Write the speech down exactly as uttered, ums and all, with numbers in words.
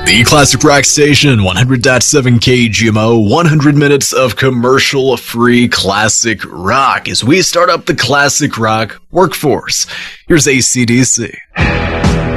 The Classic Rock Station, one hundred point seven K G M O, one hundred minutes of commercial-free classic rock as we start up the classic rock workforce. Here's A C D C.